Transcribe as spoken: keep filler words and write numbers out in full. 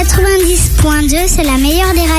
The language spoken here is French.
quatre-vingt-dix point deux, c'est la meilleure des radios.